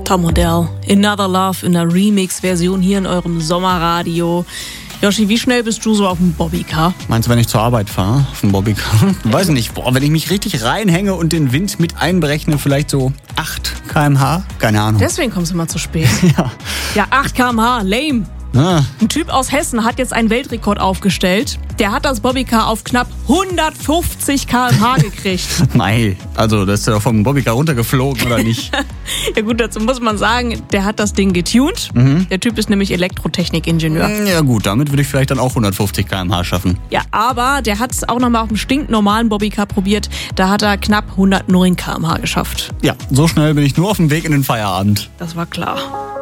Tom Odell, Another Love in der Remix-Version hier in eurem Sommerradio. Yoshi, wie schnell bist du so auf dem Bobbycar? Meinst du, wenn ich zur Arbeit fahre, auf dem Bobbycar? Weiß nicht, wenn ich mich richtig reinhänge und den Wind mit einberechne, vielleicht so 8 km/h? Keine Ahnung. Deswegen kommst du mal zu spät. Ja, 8 km/h, lame. Ah. Ein Typ aus Hessen hat jetzt einen Weltrekord aufgestellt. Der hat das Bobbycar auf knapp 150 km/h gekriegt. Mei, also das ist ja vom Bobbycar runtergeflogen, oder nicht? Ja gut, dazu muss man sagen, der hat das Ding getuned. Der Typ ist nämlich Elektrotechnikingenieur. Ja gut, damit würde ich vielleicht dann auch 150 km/h schaffen. Ja, aber der hat es auch nochmal auf dem stinknormalen Bobbycar probiert. Da hat er knapp 109 km/h geschafft. Ja, so schnell bin ich nur auf dem Weg in den Feierabend. Das war klar.